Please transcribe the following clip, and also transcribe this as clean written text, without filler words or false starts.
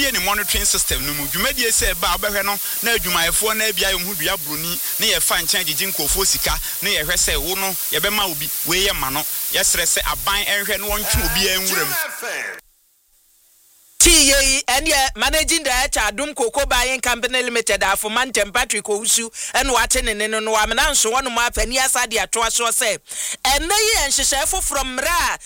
yɛbɛbie ne monitoring system no mu dwumadie sɛ ba obɛhwɛ no na adwumayɛfoɔ na bia yɛm hu dua broni na yɛfa nkyɛn gyegye nkrɔfoɔ sika na yɛhwɛ sɛ wo no yɛbɛma obi we yɛ ma no yɛsrɛ sɛ aban ɛnhwɛ no wɔntwe obi anwuram TE and managing director Adum Cocoa Buying Company Limited for Mantem Patrick Ousu and watching in no I'm so one of my penny aside the atwa so say and they and she from Ra